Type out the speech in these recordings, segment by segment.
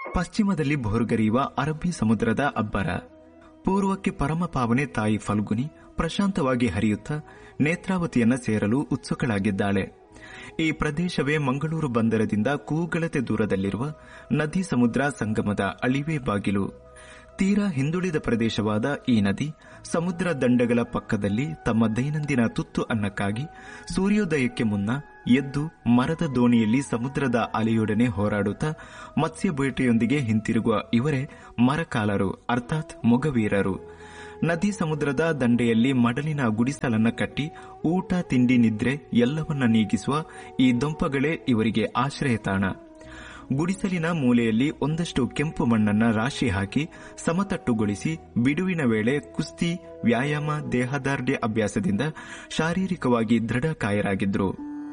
ಪಶ್ಚಿಮದಲ್ಲಿ ಭೋರ್ಗರೆಯುವ ಅರಬ್ಬಿ ಸಮುದ್ರದ ಅಬ್ಬರ, ಪೂರ್ವಕ್ಕೆ ಪರಮಪಾವನೆ ತಾಯಿ ಫಲ್ಗುನಿ ಪ್ರಶಾಂತವಾಗಿ ಹರಿಯುತ್ತಾ ನೇತ್ರಾವತಿಯನ್ನ ಸೇರಲು ಉತ್ಸುಕಳಾಗಿದ್ದಾಳೆ. ಈ ಪ್ರದೇಶವೇ ಮಂಗಳೂರು ಬಂದರದಿಂದ ಕೂಗಳತೆ ದೂರದಲ್ಲಿರುವ ನದಿ ಸಮುದ್ರ ಸಂಗಮದ ಅಳಿವೆ ಬಾಗಿಲು. ತೀರಾ ಹಿಂದುಳಿದ ಪ್ರದೇಶವಾದ ಈ ನದಿ ಸಮುದ್ರ ದಂಡೆಗಳ ಪಕ್ಕದಲ್ಲಿ ತಮ್ಮ ದೈನಂದಿನ ತುತ್ತು ಅನ್ನಕ್ಕಾಗಿ ಸೂರ್ಯೋದಯಕ್ಕೆ ಮುನ್ನ ಎದ್ದು ಮರದ ದೋಣಿಯಲ್ಲಿ ಸಮುದ್ರದ ಅಲೆಯೊಡನೆ ಹೋರಾಡುತ್ತಾ ಮತ್ಸ್ಯ ಬೇಟೆಯೊಂದಿಗೆ ಹಿಂತಿರುಗುವ ಇವರೇ ಮರಕಾಲರು, ಅರ್ಥಾತ್ ಮೊಗವೀರರು. ನದಿ ಸಮುದ್ರದ ದಂಡೆಯಲ್ಲಿ ಮಡಲಿನ ಗುಡಿಸಲನ್ನ ಕಟ್ಟಿ ಊಟ ತಿಂಡಿ ನಿದ್ರೆ ಎಲ್ಲವನ್ನ ನೀಗಿಸುವ ಈ ದೊಂಪಗಳೇ ಇವರಿಗೆ ಆಶ್ರಯ ತಾಣ. ಗುಡಿಸಲಿನ ಮೂಲೆಯಲ್ಲಿ ಒಂದಷ್ಟು ಕೆಂಪು ಮಣ್ಣನ್ನ ರಾಶಿ ಹಾಕಿ ಸಮತಟ್ಟುಗೊಳಿಸಿ ಬಿಡುವಿನ ವೇಳೆ ಕುಸ್ತಿ, ವ್ಯಾಯಾಮ, ದೇಹದಾರ್ಢ್ಯ ಅಭ್ಯಾಸದಿಂದ ಶಾರೀರಿಕವಾಗಿ ದೃಢಕಾಯರಾಗಿದ್ರು.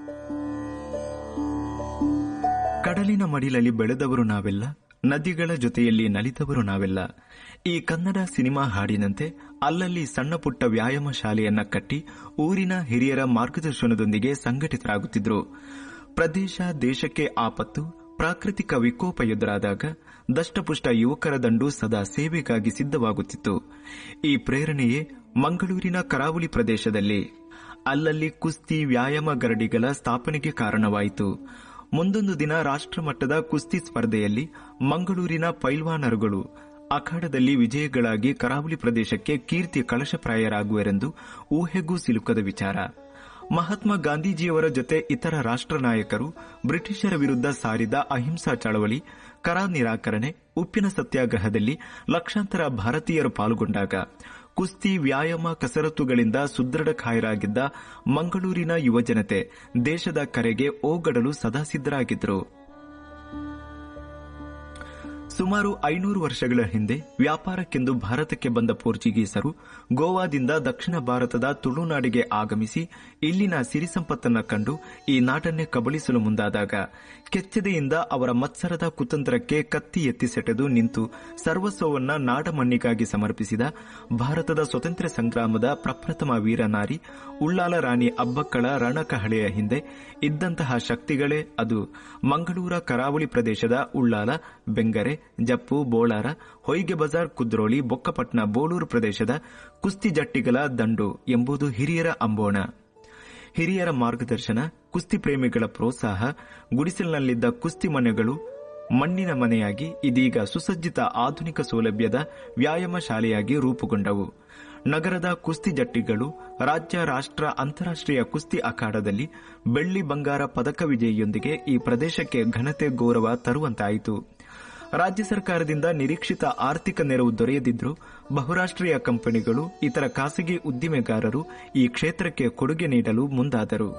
ಕಡಲಿನ ಮಡಿಲಲ್ಲಿ ಬೆಳೆದವರು ನಾವೆಲ್ಲ, ನದಿಗಳ ಜೊತೆಯಲ್ಲಿ ನಲಿದವರು ನಾವೆಲ್ಲ. ಈ ಕನ್ನಡ ಸಿನಿಮಾ ಹಾಡಿನಂತೆ ಅಲ್ಲಲ್ಲಿ ಸಣ್ಣ ಪುಟ್ಟ ವ್ಯಾಯಾಮ ಶಾಲೆಯನ್ನ ಕಟ್ಟಿ ಊರಿನ ಹಿರಿಯರ ಮಾರ್ಗದರ್ಶನದೊಂದಿಗೆ ಸಂಘಟಿತರಾಗುತ್ತಿದ್ರು. ಪ್ರದೇಶ ದೇಶಕ್ಕೆ ಆಪತ್ತು, ಪ್ರಾಕೃತಿಕ ವಿಕೋಪ ಎದುರಾದಾಗ ದಷ್ಟಪುಷ್ಟ ಯುವಕರ ದಂಡು ಸದಾ ಸೇವೆಗಾಗಿ ಸಿದ್ಧವಾಗುತ್ತಿತ್ತು. ಈ ಪ್ರೇರಣೆಯೇ ಮಂಗಳೂರಿನ ಕರಾವಳಿ ಪ್ರದೇಶದಲ್ಲಿ ಅಲ್ಲಲ್ಲಿ ಕುಸ್ತಿ, ವ್ಯಾಯಾಮ ಗರಡಿಗಳ ಸ್ಥಾಪನೆಗೆ ಕಾರಣವಾಯಿತು. ಮುಂದೊಂದು ದಿನ ರಾಷ್ಟ್ರಮಟ್ಟದ ಕುಸ್ತಿ ಸ್ಪರ್ಧೆಯಲ್ಲಿ ಮಂಗಳೂರಿನ ಪೈಲ್ವಾನರುಗಳು ಅಖಾಡದಲ್ಲಿ ವಿಜಯಗಳಾಗಿ ಕರಾವಳಿ ಪ್ರದೇಶಕ್ಕೆ ಕೀರ್ತಿ ಕಳಶಪ್ರಾಯರಾಗುವರೆಂದು ಊಹೆಗೂ ಸಿಲುಕದ ವಿಚಾರ. ಮಹಾತ್ಮ ಗಾಂಧೀಜಿಯವರ ಜೊತೆ ಇತರ ರಾಷ್ಟ್ರ ನಾಯಕರು ಬ್ರಿಟಿಷರ ವಿರುದ್ಧ ಸಾರಿದ ಅಹಿಂಸಾ ಚಳವಳಿ, ಕರ ನಿರಾಕರಣೆ, ಉಪ್ಪಿನ ಸತ್ಯಾಗ್ರಹದಲ್ಲಿ ಲಕ್ಷಾಂತರ ಭಾರತೀಯರು ಪಾಲ್ಗೊಂಡಾಗ ಕುಸ್ತಿ, ವ್ಯಾಯಾಮ, ಕಸರತ್ತುಗಳಿಂದ ಸುದೃಢಕಾಯರಾಗಿದ್ದ ಮಂಗಳೂರಿನ ಯುವಜನತೆ ದೇಶದ ಕರೆಗೆ ಓಗಡಲು ಸದಾ ಸಿದ್ಧರಾಗಿದ್ದರು. ಸುಮಾರು 500 ವರ್ಷಗಳ ಹಿಂದೆ ವ್ಯಾಪಾರಕ್ಕೆಂದು ಭಾರತಕ್ಕೆ ಬಂದ ಪೋರ್ಚುಗೀಸರು ಗೋವಾದಿಂದ ದಕ್ಷಿಣ ಭಾರತದ ತುಳುನಾಡಿಗೆ ಆಗಮಿಸಿ ಇಲ್ಲಿನ ಸಿರಿ ಸಂಪತ್ತನ್ನು ಕಂಡು ಈ ನಾಡನ್ನೇ ಕಬಳಿಸಲು ಮುಂದಾದಾಗ ಕೆಚ್ಚೆದೆಯಿಂದ ಅವರ ಮತ್ಸರದ ಕುತಂತ್ರಕ್ಕೆ ಕತ್ತಿ ಎತ್ತಿ ಸೆಟೆದು ನಿಂತು ಸರ್ವಸ್ವವನ್ನ ನಾಡಮಣ್ಣಿಗಾಗಿ ಸಮರ್ಪಿಸಿದ ಭಾರತದ ಸ್ವತಂತ್ರ ಸಂಗ್ರಾಮದ ಪ್ರಪ್ರಥಮ ವೀರನಾರಿ ಉಳ್ಳಾಲ ರಾಣಿ ಅಬ್ಬಕ್ಕಳ ರಣಕಹಳೆಯ ಹಿಂದೆ ಇದ್ದಂತಹ ಶಕ್ತಿಗಳೇ ಅದು ಮಂಗಳೂರ ಕರಾವಳಿ ಪ್ರದೇಶದ ಉಳ್ಳಾಲ, ಬೆಂಗರೆ, ಜಪ್ಪು, ಬೋಳಾರ, ಹೊಯ್ಗೆ ಬಜಾರ್, ಕುದ್ರೋಳಿ, ಬೊಕ್ಕಪಟ್ನ, ಬೋಳೂರು ಪ್ರದೇಶದ ಕುಸ್ತಿ ಜಟ್ಟಿಗಳ ದಂಡು ಎಂಬುದು ಹಿರಿಯರ ಅಂಬೋಣ. ಹಿರಿಯರ ಮಾರ್ಗದರ್ಶನ, ಕುಸ್ತಿ ಪ್ರೇಮಿಗಳ ಪ್ರೋತ್ಸಾಹ, ಗುಡಿಸಲಿನಲ್ಲಿದ್ದ ಕುಸ್ತಿ ಮನೆಗಳು ಮಣ್ಣಿನ ಮನೆಯಾಗಿ ಇದೀಗ ಸುಸಜ್ಜಿತ ಆಧುನಿಕ ಸೌಲಭ್ಯದ ವ್ಯಾಯಾಮ ಶಾಲೆಯಾಗಿ ರೂಪುಗೊಂಡವು. ನಗರದ ಕುಸ್ತಿ ಜಟ್ಟಿಗಳು ರಾಜ್ಯ, ರಾಷ್ಟ್ರ, ಅಂತಾರಾಷ್ಟ್ರೀಯ ಕುಸ್ತಿ ಅಖಾಡದಲ್ಲಿ ಬೆಳ್ಳಿ, ಬಂಗಾರ ಪದಕ ವಿಜಯಿಯೊಂದಿಗೆ ಈ ಪ್ರದೇಶಕ್ಕೆ ಘನತೆ, ಗೌರವ ತರುವಂತಾಯಿತು. ರಾಜ್ಯ ಸರ್ಕಾರದಿಂದ ನಿರೀಕ್ಷಿತ ಆರ್ಥಿಕ ನೆರವು ದೊರೆಯದಿದ್ದರೂ ಬಹುರಾಷ್ಟ್ರೀಯ ಕಂಪನಿಗಳು, ಇತರ ಖಾಸಗಿ ಉದ್ದಿಮೆಗಾರರು ಈ ಕ್ಷೇತ್ರಕ್ಕೆ ಕೊಡುಗೆ ನೀಡಲು ಮುಂದಾದರು.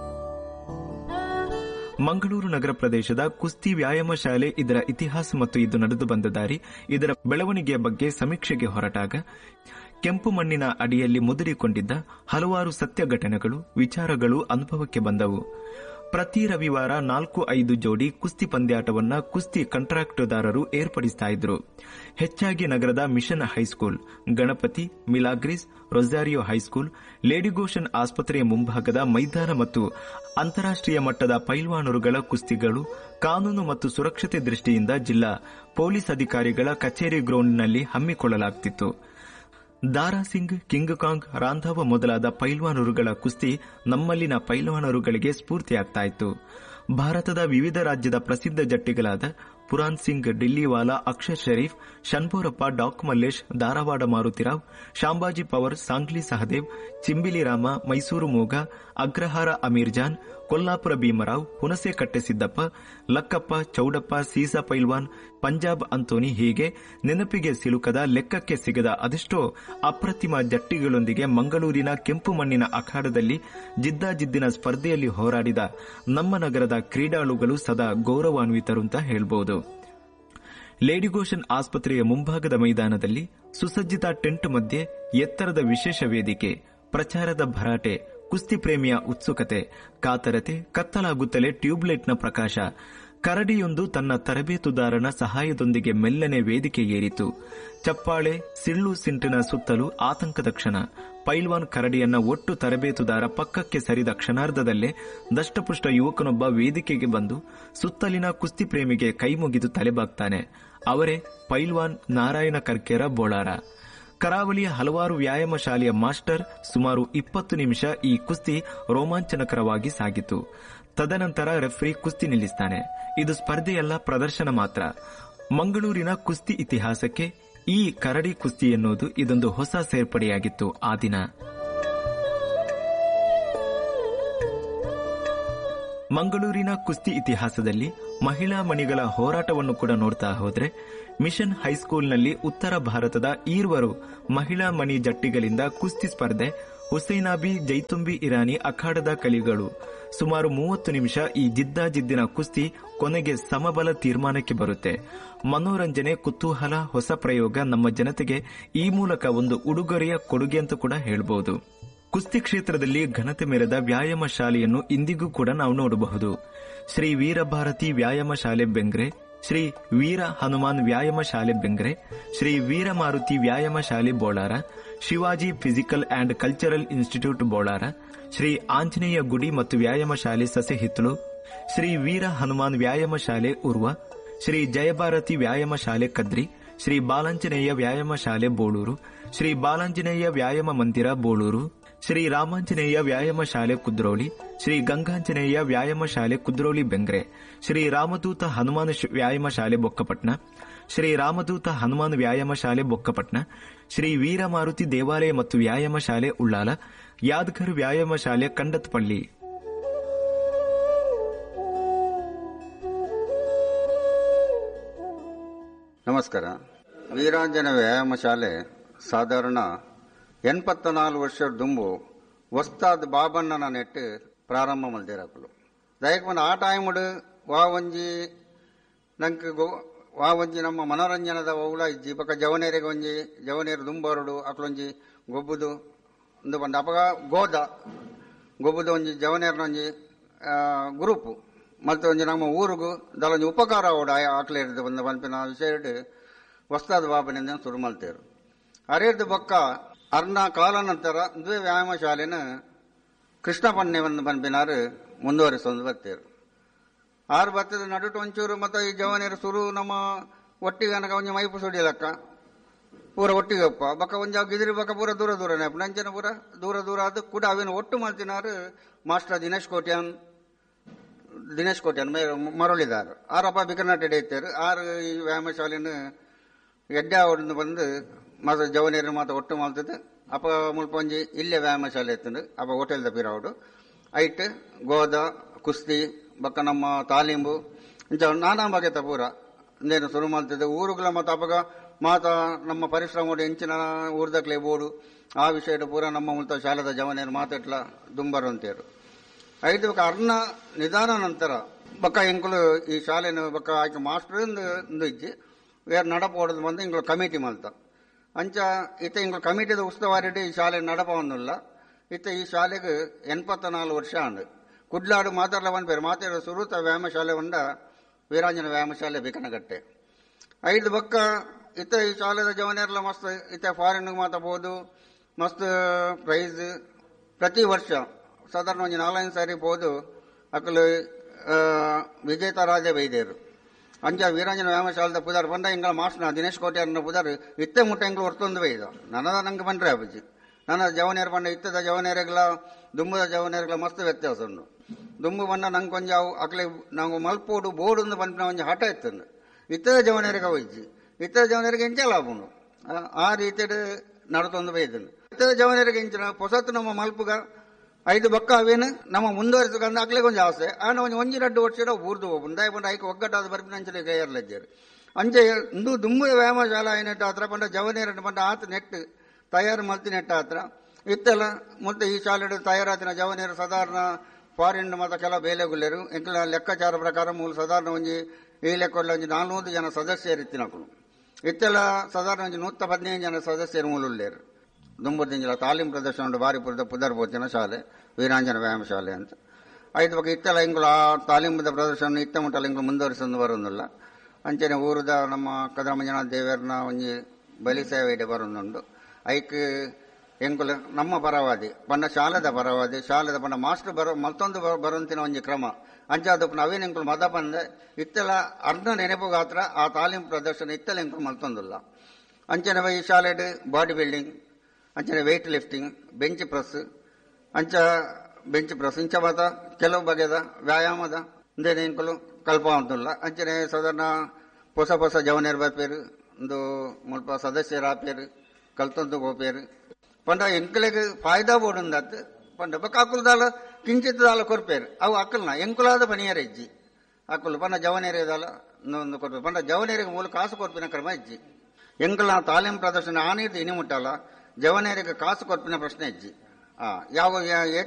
ಮಂಗಳೂರು ನಗರ ಪ್ರದೇಶದ ಕುಸ್ತಿ ವ್ಯಾಯಾಮ ಶಾಲೆ, ಇದರ ಇತಿಹಾಸ ಮತ್ತು ಇದು ನಡೆದು ಬಂದ ದಾರಿ, ಇದರ ಬೆಳವಣಿಗೆಯ ಬಗ್ಗೆ ಸಮೀಕ್ಷೆಗೆ ಹೊರಟಾಗ ಕೆಂಪು ಮಣ್ಣಿನ ಅಡಿಯಲ್ಲಿ ಮುದುರಿಕೊಂಡಿದ್ದ ಹಲವಾರು ಸತ್ಯ ಘಟನೆಗಳು, ವಿಚಾರಗಳು ಅನುಭವಕ್ಕೆ ಬಂದವು. ಪ್ರತಿ ರವಿವಾರ 4-5 ಜೋಡಿ ಕುಸ್ತಿ ಪಂದ್ಯಾಟವನ್ನ ಕುಸ್ತಿ ಕಾಂಟ್ರಾಕ್ಟುದಾರರು ಏರ್ಪಡಿಸ್ತಾ ಇದ್ರು. ಹೆಚ್ಚಾಗಿ ನಗರದ mission high school, Ganapati, Milagres, Rosario high school, ಲೇಡಿಗೋಷನ್ ಆಸ್ಪತ್ರೆಯ ಮುಂಭಾಗದ ಮೈದಾನ ಮತ್ತು ಅಂತಾರಾಷ್ಟ್ರೀಯ ಮಟ್ಟದ ಪೈಲ್ವಾನರುಗಳ ಕುಸ್ತಿಗಳು ಕಾನೂನು ಮತ್ತು ಸುರಕ್ಷತೆ ದೃಷ್ಟಿಯಿಂದ ಜಿಲ್ಲಾ ಪೊಲೀಸ್ ಅಧಿಕಾರಿಗಳ ಕಚೇರಿ ಗ್ರೌಂಡ್ನಲ್ಲಿ ಹಮ್ಮಿಕೊಳ್ಳಲಾಗುತ್ತಿತ್ತು. ದಾರಾ ಸಿಂಗ್, ಕಿಂಗ್ ಕಾಂಗ್, ರಾಂಧಾವ ಮೊದಲಾದ ಪೈಲ್ವಾನರುಗಳ ಕುಸ್ತಿ ನಮ್ಮಲ್ಲಿನ ಪೈಲ್ವಾನರುಗಳಿಗೆ ಸ್ಫೂರ್ತಿಯಾಗ್ತಾ ಇತ್ತು. ಭಾರತದ ವಿವಿಧ ರಾಜ್ಯದ ಪ್ರಸಿದ್ಧ ಜಟ್ಟಿಗಳಾದ ಪುರಾನ್ ಸಿಂಗ್, ಡಿಲ್ಲಿವಾಲಾ, ಅಕ್ಷರ್ ಶರೀಫ್, ಶನ್ಬೋರಪ್ಪ, ಡಾಕ್ ಮಲ್ಲೇಶ್, ಧಾರವಾಡ ಮಾರುತಿರಾವ್, ಶಾಂಬಾಜಿ ಪವರ್, ಸಾಂಗ್ಲಿ ಸಹದೇವ್, ಚಿಂಬಿಲಿ ರಾಮ, ಮೈಸೂರು ಮೂಗ, ಅಗ್ರಹಾರ ಅಮೀರ್ ಜಾನ್, ಕೊಲ್ಲಾಪುರ ಭೀಮರಾವ್, ಹುಣಸೆ ಕಟ್ಟೆ ಸಿದ್ದಪ್ಪ, ಲಕ್ಕಪ್ಪ, ಚೌಡಪ್ಪ, ಸೀಸಾ ಪೈಲ್ವಾನ್, ಪಂಜಾಬ್ ಅಂತೋನಿ, ಹೀಗೆ ನೆನಪಿಗೆ ಸಿಲುಕದ, ಲೆಕ್ಕಕ್ಕೆ ಸಿಗದ ಅದೆಷ್ಟೋ ಅಪ್ರತಿಮ ಜಟ್ಟಿಗಳೊಂದಿಗೆ ಮಂಗಳೂರಿನ ಕೆಂಪು ಮಣ್ಣಿನ ಅಖಾಡದಲ್ಲಿ ಜಿದ್ದಾಜಿದ್ದಿನ ಸ್ಪರ್ಧೆಯಲ್ಲಿ ಹೋರಾಡಿದ ನಮ್ಮ ನಗರದ ಕ್ರೀಡಾಳುಗಳು ಸದಾ ಗೌರವಾನ್ವಿತರು ಅಂತ ಹೇಳಬಹುದು. ಲೇಡಿಗೋಷನ್ ಆಸ್ಪತ್ರೆಯ ಮುಂಭಾಗದ ಮೈದಾನದಲ್ಲಿ ಸುಸಜ್ಜಿತ ಟೆಂಟ್ ಮಧ್ಯೆ ಎತ್ತರದ ವಿಶೇಷ ವೇದಿಕೆ, ಪ್ರಚಾರದ ಭರಾಟೆ, ಕುಸ್ತಿ ಪ್ರೇಮಿಯ ಉತ್ಸುಕತೆ, ಕಾತರತೆ, ಕತ್ತಲಾಗುತ್ತಲೇ ಟ್ಯೂಬ್ಲೈಟ್ನ ಪ್ರಕಾಶ. ಕರಡಿಯೊಂದು ತನ್ನ ತರಬೇತುದಾರನ ಸಹಾಯದೊಂದಿಗೆ ಮೆಲ್ಲನೆ ವೇದಿಕೆ ಏರಿತು. ಚಪ್ಪಾಳೆ, ಸಿಳ್ಳು ಸಿಂಟಿನ ಸುತ್ತಲೂ ಆತಂಕದ ಕ್ಷಣ. ಪೈಲ್ವಾನ್ ಕರಡಿಯನ್ನ ಒಟ್ಟು ತರಬೇತುದಾರ ಪಕ್ಕಕ್ಕೆ ಸರಿದ ಕ್ಷಣಾರ್ಧದಲ್ಲೇ ದಷ್ಟಪುಷ್ಟ ಯುವಕನೊಬ್ಬ ವೇದಿಕೆಗೆ ಬಂದು ಸುತ್ತಲಿನ ಕುಸ್ತಿ ಪ್ರೇಮಿಗೆ ಕೈ ಮುಗಿದು ತಲೆಬಾಗ್ತಾನೆ. ಅವರೇ ಪೈಲ್ವಾನ್ ನಾರಾಯಣ ಕರ್ಕೇರ ಬೋಳಾರ. ಕರಾವಳಿಯ ಹಲವಾರು ವ್ಯಾಯಾಮ ಶಾಲೆಯ ಮಾಸ್ಟರ್. ಸುಮಾರು 20 ನಿಮಿಷ ಈ ಕುಸ್ತಿ ರೋಮಾಂಚನಕರವಾಗಿ ಸಾಗಿತು. ತದನಂತರ ರೆಫ್ರಿ ಕುಸ್ತಿ ನಿಲ್ಲಿಸ್ತಾನೆ. ಇದು ಸ್ಪರ್ಧೆಯಲ್ಲ, ಪ್ರದರ್ಶನ ಮಾತ್ರ. ಮಂಗಳೂರಿನ ಕುಸ್ತಿ ಇತಿಹಾಸಕ್ಕೆ ಈ ಕರಡಿ ಕುಸ್ತಿ ಎನ್ನುವುದು ಇದೊಂದು ಹೊಸ ಸೇರ್ಪಡೆಯಾಗಿತ್ತು ಆ ದಿನ. ಮಂಗಳೂರಿನ ಕುಸ್ತಿ ಇತಿಹಾಸದಲ್ಲಿ ಮಹಿಳಾ ಮಣಿಗಳ ಹೋರಾಟವನ್ನು ಕೂಡ ನೋಡ್ತಾ ಹೋದ್ರೆ, ಮಿಷನ್ ಹೈಸ್ಕೂಲ್ನಲ್ಲಿ ಉತ್ತರ ಭಾರತದ ಈರ್ವರು ಮಹಿಳಾ ಮಣಿ ಜಟ್ಟಿಗಳಿಂದ ಕುಸ್ತಿ ಸ್ಪರ್ಧೆ. ಹುಸೈನಾಬಿ, ಜೈತುಂಬಿ ಇರಾನಿ ಅಖಾಡದ ಕಲಿಗಳು. ಸುಮಾರು 30 ನಿಮಿಷ ಈ ಜಿದ್ದಾಜಿದ್ದಿನ ಕುಸ್ತಿ ಕೊನೆಗೆ ಸಮಬಲ ತೀರ್ಮಾನಕ್ಕೆ ಬರುತ್ತೆ. ಮನೋರಂಜನೆ, ಕುತೂಹಲ, ಹೊಸ ಪ್ರಯೋಗ ನಮ್ಮ ಜನತೆಗೆ ಈ ಮೂಲಕ ಒಂದು ಉಡುಗೊರೆಯ ಕೊಡುಗೆ ಅಂತ ಕೂಡ ಹೇಳಬಹುದು. ಕುಸ್ತಿ ಕ್ಷೇತ್ರದಲ್ಲಿ ಘನತೆ ಮೆರೆದ ವ್ಯಾಯಾಮ ಶಾಲೆಯನ್ನು ಇಂದಿಗೂ ಕೂಡ ನಾವು ನೋಡಬಹುದು. ಶ್ರೀ ವೀರಭಾರತಿ ವ್ಯಾಯಾಮ ಶಾಲೆ ಬೆಂಗ್ರೆ, ಶ್ರೀ ವೀರ ಹನುಮಾನ್ ವ್ಯಾಯಾಮ ಶಾಲೆ ಬೆಂಗ್ರೆ, ಶ್ರೀ ವೀರಮಾರುತಿ ವ್ಯಾಯಾಮ ಶಾಲೆ Bolar, Shivaji physical and cultural institute Bolar, Shri Anjaneya ಗುಡಿ ಮತ್ತು ವ್ಯಾಯಾಮ ಶಾಲೆ ಸಸೆಹಿತ್ಲು, ಶ್ರೀ ವೀರ ಹನುಮಾನ್ ವ್ಯಾಯಾಮ ಶಾಲೆ ಉರ್ವ, ಶ್ರೀ ಜಯಭಾರತಿ ವ್ಯಾಯಾಮ ಶಾಲೆ ಕದ್ರಿ, ಶ್ರೀ ಬಾಲಾಂಜನೇಯ ವ್ಯಾಯಾಮ ಶಾಲೆ ಬೋಳೂರು, ಶ್ರೀ ಬಾಲಾಂಜನೇಯ ವ್ಯಾಯಾಮ ಮಂದಿರ ಬೋಳೂರು, ಶ್ರೀ ರಾಮಾಂಜನೇಯ ವ್ಯಾಯಾಮ ಶಾಲೆ ಕುದ್ರೋಳಿ, ಶ್ರೀ ಗಂಗಾಂಜನೇಯ ವ್ಯಾಯಾಮ ಶಾಲೆ ಕುದ್ರೋಳಿ ಬೆಂಗ್ರೆ, ಶ್ರೀ ರಾಮದೂತ ಹನುಮಾನ್ ವ್ಯಾಯಾಮ ಶಾಲೆ ಬೊಕ್ಕಪಟ್ನ, ಶ್ರೀ ರಾಮದೂತ ಹನುಮಾನ್ ವ್ಯಾಯಾಮ ಶಾಲೆ ಬೊಕ್ಕಪಟ್ನ, ಶ್ರೀ ವೀರಮಾರುತಿ ದೇವಾಲಯ ಮತ್ತು ವ್ಯಾಯಾಮ ಶಾಲೆ ಉಳ್ಳಾಲ, ಯಾದಗರ್ ವ್ಯಾಯಾಮ ಶಾಲೆ ಕಂಡತ್ಪಳ್ಳಿ. ನಮಸ್ಕಾರ. ವೀರಾಂಜನ ವ್ಯಾಯಾಮ ಶಾಲೆ ಸಾಧಾರಣ 84 ವರ್ಷದ ದುಂಬು ವಸ್ತಾದ್ ಬಾಬಣ್ಣನ ನೆಟ್ಟು ಪ್ರಾರಂಭ ಮಲ್ದಿರಕಲು ದಯಕ್ಕೆ ಆ ಟೈಮುಡು ಒಂಜಿ ನಂಗೆ ಒಂಜಿ ನಮ್ಮ ಮನೋರಂಜನದ ಒಳ ಇಜ್ಜಿ ಬಕ್ಕ ಜವನೇರಿಗೆ ಒಂಜಿ ಜವನೇರು ದುಂಬರುಡು ಅಕ್ಲೊಂಜಿ ಗೊಬ್ಬುದು ಒಂದು ಬಂದು ಅಪಗ ಗೊಬ್ಬುದು ಒಂಜಿ ಜವನೇರ್ನ ಒಂಜಿ ಗ್ರೂಪ್ ಮತ್ತೆ ಒಂಜಿ ನಮ್ಮ ಊರಿಗೂ ದಲೊಂಜಿ ಉಪಕಾರ ಅವಡು ಆಕ್ಲೇರಿದ್ದು ಒಂದು ಪಂಪಿನ ವಿಷಯ ವಸ್ತಾದ ಬಾಬನಿಂದ ಶುರು ಮಲ್ತೇರು. ಅರೇರ್ದು ಬೊಕ್ಕ ಅರ್ನ ಕಾಲ ನಂತರ ದ್ವೇ ವ್ಯಾಯಾಮ ಶಾಲೆನ ಕೃಷ್ಣ ಪಣ್ಣೆವನ್ನು ಪಂಪಿನಾರು ಮುಂದುವರಿಸೊಂದು ಬರ್ತೇರು. ಆರು ಬರ್ತದ ನಡುಟು ಒಂಚೂರು ಮತ್ತು ಈ ಜವನೇರು ಸುರು ನಮ್ಮ ಒಟ್ಟಿಗೆ ಅನಕ ಒಂಜಿ ಮೈಪು ಸುಡಿ ಲೆಕ್ಕ ಪೂರ ಒಟ್ಟಿಗೆ ಒಪ್ಪ ಬಕ್ಕ ಒಂಜ ಗಿದಿರಿ ಬಕ್ಕ ಪೂರ ದೂರ ದೂರನೇ ನಂಚನ ಪೂರ ದೂರ ಅದು ಕೂಡ ಅವೇನು ಒಟ್ಟು ಮಲ್ತಿನಾರು ಮಾಸ್ಟರ್ ದಿನೇಶ್ ಕೋಟ್ಯಾನ್ ಮರಳಿದಾರು. ಆರಪ್ಪ ಬಿಕರ್ನಾಟೆಡೆ ಇತ್ತೇರು. ಆರು ಈ ವ್ಯಾಯಾಮ ಶಾಲೆನ ಎಡ್ಡೆ ಅವಡಿಂದ ಬಂದು ಮಾತ ಜವನೇರು ಮಾತ ಒಟ್ಟು ಮಾಡ್ತದೆ. ಅಪ್ಪ ಮುಲ್ಪೊಂಜಿ ಇಲ್ಲೇ ವ್ಯಾಯಾಮ ಶಾಲೆ ಎತ್ತಂಡು ಅಪ್ಪ ಹೋಟೆಲ್ದ ಪಿರಾವುಡು ಐಟ್ ಗೋದ ಕುಸ್ತಿ ಬಕ್ಕ ನಮ್ಮ ತಾಲೀಂಬು ಇಂಚ ನಾನಾ ಬಗೆತ ಪೂರ ಇಂದೇನು ಶುರು ಮಾಡ್ತದೆ. ಊರುಗಳ ಮತ್ತು ಅಪಗ ಮಾತ ನಮ್ಮ ಪರಿಶ್ರಮ ಹೆಂಚಿನ ಊರ್ದಕ್ಲೆ ಬೋಡು ಆ ವಿಷಯದ ಪೂರ ನಮ್ಮ ಮುಲ್ತ ಶಾಲೆದ ಜವನೇರು ಮಾತೆಟ್ಲ ದುಂಬರು ಅಂತೇರು. ಐದು ಬಕ್ಕ ಅರ್ನ ನಿಧಾನ ನಂತರ ಬಕ್ಕ ಎಂಕುಲು ಈ ಶಾಲೆನ ಬಕ್ಕ ಆಯ್ಕೆ ಮಾಸ್ಟರ್ ಒಂದು ಇಜ್ಜಿ ಬೇರೆ ನಡಪ ಹೊಡೆದು ಬಂದು ಇಂಗಳು ಕಮಿಟಿ ಮಲ್ತ ಅಂಚ ಇತ್ತ ಇಂಗಳು ಕಮಿಟಿದ ಉಸ್ತುವಾರಿಡಿ ಈ ಶಾಲೆ ನಡಪವನ್ನುಲ್ಲ. ಇತ್ತ ಈ ಶಾಲೆಗೆ 84 ವರ್ಷ ಅಂದು ಕುಡ್ಲಾಡು ಮಾತಾಡ್ಲ ಬಂದ್ಬೇರು ಮಾತಾಡೋ ಸುರುತ ವ್ಯಾಯಾಮ ಶಾಲೆ ಉಂಡ ವೀರಾಂಜನ ವ್ಯಾಯಾಮ ಶಾಲೆ ಬಿಕನಗಟ್ಟೆ. ಐದು ಬಕ್ಕ ಇತ್ತ ಈ ಶಾಲೆದ ಜವನೇರ್ಲ ಮಸ್ತ್ ಇತ್ತ ಫಾರಿನ್ ಮಾತಬಹುದು ಮಸ್ತ್ ಪ್ರೈಸ್ ಪ್ರತಿ ವರ್ಷ ಸಾಧಾರಣ ಒಂದು 4 ಸಾರಿ ಬೋದು ಅಕ್ಕಲು ವಿಜೇತ ರಾಜ ಬೈದೇರು ಅಂಚ ವೀರಾಂಜನ ವ್ಯಾಯಾಮ ಶಾಲೆದ ಪುದಾರ್ ಬಂದ ಇಂಗಳ ಮಾಸ್ಟರ್ ದಿನೇಶ್ ಕೋಟ್ಯಾರ್ನ ಪುದಾರ್ ಇತ್ತೆ ಮುಟ್ಟ ಇಂಗಳು ಹೊರ್ತೊಂದು ಬೈದ ನನ್ನದ ನಂಗೆ ಬಂದ್ರೆ ಅಬ್ಬಜಿ ನನ್ನ ಜವನೇರು ಬಂಡ ಇತ್ತದ ಜವನೇರೆಗಳ ದುಂಬದ ಜವನೇರೆಗಳ ಮಸ್ತ್ ವ್ಯತ್ಯಾಸ ಉಂಡು. ದುಂಬು ಬಂಡ ನಂಗೆ ಕೊಂಚ ಅಕ್ಲೆ ನಾವು ಮಲ್ಪೋಡು ಬೋರ್ಡು ಬಂದ ಒಂಜಿ ಹಠ ಇತ್ತಂದು ಇತ್ತದ ಜವನೇರಿಗೆ ಒಯ್ಜಿ ಇತ್ತದ ಜವನೇರಿಗೆ ಎಂಚ ಲಾಭ ಉಂಡು ಆ ರೀತಿ ನಡತೊಂದು ಬೈದನು. ಇತ್ತದ ಜವನೇರಿಗೆ ಎಂಚಿನ ಹೊಸತು ನಮ್ಮ ಮಲ್ಪುಗ 5 ಬಕ್ಕ ಅವೇನು ನಮ್ಮ ಮುಂದುವರಿಸಕಂದ ಅಕ್ಲೆ ಕೊಂಚ ಆಸೆ ಆನ ಒಂಜಿ 2 ವರ್ಷ ಊರ್ದು ಹೋಗ್ಬಂದು ದಯ ಬಂದು ಐಕೆ ಒಗ್ಗಟ್ಟಾದ ಬರ್ಪಿನ ಅಂಚನೆ ಕೈಯರ್ಲಜ್ಜರು ಅಂಚೆ ಇಂದು ದುಂಬು ವ್ಯಾಯಾಮ ಶಾಲಾ ನೆಟ್ಟು ಹತ್ರ ಬಂಡ ಜವನೇರ ಬಂಡ ಆತ ನೆಟ್ಟು ತಯಾರು ಮಲ್ತಿ ನೆಟ್ಟ ಹತ್ರ ಇತ್ತೆಲ್ಲ ಮತ್ತೆ ಈ ಶಾಲೆ ತಯಾರಾತಿನ ಜವನೇರು ಸಾಧಾರಣ ಫಾರಿನ್ ಮತ್ತು ಕೆಲವು ಬೇಲೆಗುಲ್ಲೇರು ಎಂಕಲ ಲೆಕ್ಕಾಚಾರ ಪ್ರಕಾರ ಮೂಲ ಸಾಧಾರಣ ಒಂಜಿ ಈ ಲೆಕ್ಕ ಒಂಜಿ 400 ಜನ ಸದಸ್ಯರು ಇತ್ತಿನಕಲು ಇತ್ತೆಲ್ಲ ಸಾಧಾರಣ ಒಂಜಿ 115 ಜನ ಸದಸ್ಯರು ಮೂಲುಲ್ಲೇರು. ದುಂಬುದಿಂಜಲ ತಾಲೀಮ್ ಪ್ರದರ್ಶನ ಉಂಟು ಬಾರಿಪುರದ ಪುದರ್ಬೋತಿನ ಶಾಲೆ ವೀರಾಂಜನ ವ್ಯಾಯಾಮ ಶಾಲೆ ಅಂತ. ಐದು ಬಗ್ಗೆ ಇತ್ತೆಲ್ಲ ಇಂಗಳು ಆ ತಾಲೀಮದ ಪ್ರದರ್ಶನ ಇತ್ತ ಮುಟ್ಟಲ್ಲ ಇಂಗಳು ಮುಂದುವರಿಸೊಂದು ಬರೋದಿಲ್ಲ. ಅಂಚನೆ ಊರದ ನಮ್ಮ ಕದ್ರ ಮಂಜುನಾಥ ದೇವರನ್ನ ಒಂಜಿ ಬಲಿ ಸೇವೆ ಬರೋದುಂಡು. ಐಕ್ ಎಂಕುಲು ನಮ್ಮ ಪರವಾದಿ ಪಂಡ ಶಾಲೆದ ಪರವಾದಿ ಶಾಲೆದ ಪಂಡ ಮಾಸ್ಟರ್ ಮತ್ತೊಂದು ಬರುವಂತಿನ ಒಂಜಿ ಕ್ರಮ ಅಂಚಾದ ಅವೇನು ಎಂಕುಲು ಮದ ಪಂದೆ ಇತ್ತೆಲ ಅರ್ಧ ನೆನಪು ಗಾತ್ರ ಆ ತಾಲೀಮ್ ಪ್ರದರ್ಶನ ಇತ್ತೆಲ ಎಂಕುಲು ಮಲ್ತೊಂದುಲ್ಲ. ಅಂಚನೆ ಈ ಶಾಲೆಡ್ ಬಾಡಿ ಬಿಲ್ಡಿಂಗ್ ಅಂಚನೆ ವೆಯ್ಟ್ ಲಿಫ್ಟಿಂಗ್ ಬೆಂಚ್ ಪ್ರೆಸ್ ಇಂಚ ಮಾತ ಕೆಲವು ಬಗೆದ ವ್ಯಾಯಾಮದ ಇಂದೇನು ಎಂಕುಲು ಕಲ್ಪ ಅಂತಲ್ಲ. ಅಂಚನೆ ಸಾಧಾರಣ ಹೊಸ ಜವನೇರು ಬರ್ಪೇರು ಒಂದು ಮುಲ್ಪ ಸದಸ್ಯರ ಆಪೇರು ಕಲ್ತೊಂದು ಹೋಪೇರು ಪಂಡ ಎಂಕಲೆಗೆ ಫಾಯ್ದಾ ಬೋಡುಂದತ್ ಪಂಡ ಬಕ್ ಅಕ್ಕುಲ್ದಾಲ ಕಿಂಚಿತ್ ದಾಲ ಕೊರ್ಪೇರು ಅವು ಅಕ್ಕಲ್ನ ಎಂಕುಲಾದ ಪನಿಯರ ಇಜ್ಜಿ ಅಕ್ಕುಲು ಪಂಡ ಜವನೇರಿದಾಲ ಒಂದು ಕೊರ್ಪೇರು ಪಂಡ ಜವನೇರಿಗೆ ಮೂಲ ಕಾಸು ಕೊರ್ಪಿನ ಕ್ರಮ ಇಜ್ಜಿ ಎಂಕಲ್ನ ತಾಲೀಮ್ ಪ್ರದರ್ಶನ ಆನೀತಿ ಇನಿ ಮುಟ್ಟಲ್ಲ ಜವನೇರಿಗೆ ಕಾಸು ಕೊರ್ಪಿನ ಪ್ರಶ್ನೆ ಇಜ್ಜಿ ಯಾವ